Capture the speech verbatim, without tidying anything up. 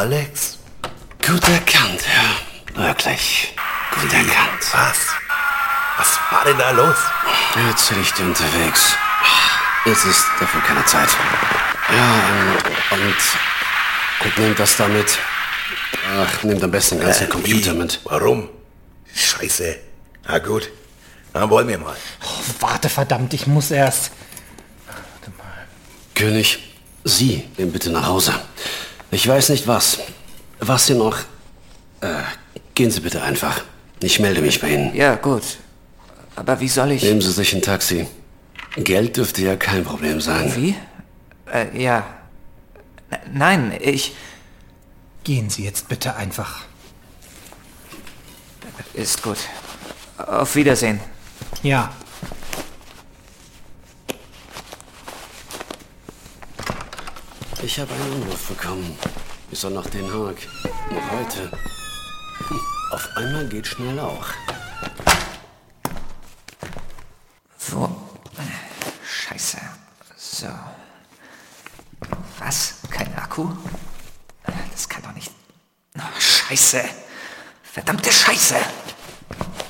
Alex? Gut erkannt, ja. Wirklich. Gut erkannt. Was? Was war denn da los? Erzähl ich dir unterwegs. Jetzt ist dafür keine Zeit. Ja, und, und nimm das da mit. Ach, nimm am besten den ganzen Äh, Computer wie? mit. Warum? Scheiße. Na gut, dann wollen wir mal. Oh, warte, verdammt, ich muss erst... Warte mal. König, Sie gehen bitte nach Hause. Ich weiß nicht was. Was Sie noch... Äh, gehen Sie bitte einfach. Ich melde mich bei Ihnen. Ja, gut. Aber wie soll ich... Nehmen Sie sich ein Taxi. Geld dürfte ja kein Problem sein. Wie? Äh, ja. N- Nein, ich... Gehen Sie jetzt bitte einfach. Ist gut. Auf Wiedersehen. Ja. Ich habe einen Anruf bekommen. Ich soll nach Den Haag. Noch heute. Hm, auf einmal geht schnell auch. Wo? Scheiße. So. Was? Kein Akku? Das kann doch nicht... Oh, Scheiße. Verdammte Scheiße.